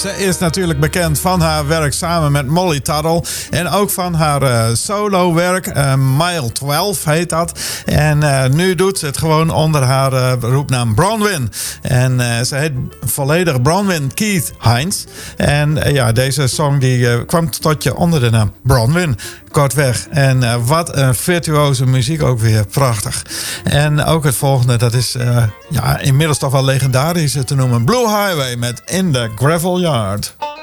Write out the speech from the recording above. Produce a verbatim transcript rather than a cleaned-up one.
Ze is natuurlijk bekend van haar werk samen met Molly Tuttle. En ook van haar uh, solo werk. Uh, Mile twaalf heet dat. En uh, nu doet ze het gewoon onder haar uh, roepnaam Bronwyn. En uh, ze heet volledig Bronwyn Keith Hines. En uh, ja, deze song die uh, kwam tot je onder de naam Bronwyn. Kortweg. En uh, wat een virtuoze muziek ook weer. Prachtig. En ook het volgende, dat is uh, ja, inmiddels toch wel legendarisch te noemen. Blue Highway met In the Gravel Yard.